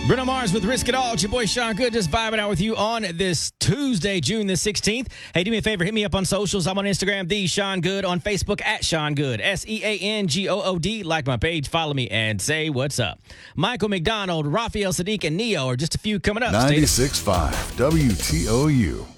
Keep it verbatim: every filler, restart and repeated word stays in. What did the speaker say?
Bruno Mars with Risk It All. It's your boy Sean Good just vibing out with you on this Tuesday, June the sixteenth. Hey, do me a favor. Hit me up on socials. I'm on Instagram, the Sean Good. On Facebook, at Sean Good. S E A N G O O D. Like my page, follow me, and say what's up. Michael McDonald, Raphael Sadiq, and Neo are just a few coming up. ninety-six point five W T O U.